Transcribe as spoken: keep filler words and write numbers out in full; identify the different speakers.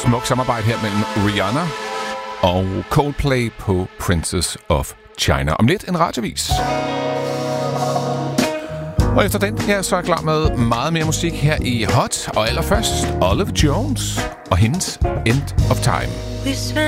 Speaker 1: smuk samarbejde her mellem Rihanna og Coldplay på Princess of China. Om lidt en radiovis. Og efter den her, så er jeg klar med meget mere musik her i Hot. Og allerførst Olive Jones og hendes End of Time.